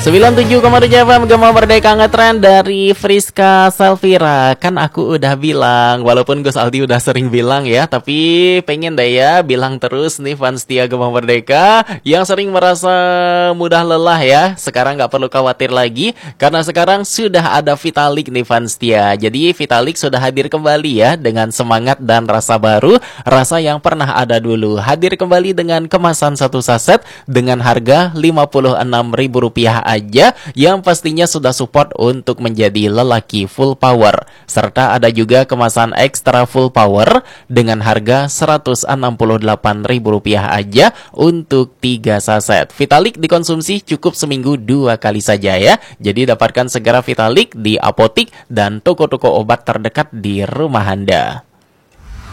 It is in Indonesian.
97,7 FM Gema Merdeka ngetren dari Friska Selvira. Kan aku udah bilang, walaupun Gus Aldi udah sering bilang ya, tapi pengen deh ya bilang terus nih fans setia Gema Merdeka yang sering merasa mudah lelah ya. Sekarang gak perlu khawatir lagi, karena sekarang sudah ada Vitalik nih fans setia. Jadi Vitalik sudah hadir kembali ya dengan semangat dan rasa baru, rasa yang pernah ada dulu. Hadir kembali dengan kemasan satu saset dengan harga Rp56.000 aja, yang pastinya sudah support untuk menjadi lelaki full power. Serta ada juga kemasan ekstra full power dengan harga Rp168.000 aja untuk 3 saset. Vitalik dikonsumsi cukup seminggu 2 kali saja ya. Jadi dapatkan segera Vitalik di apotik dan toko-toko obat terdekat di rumah Anda.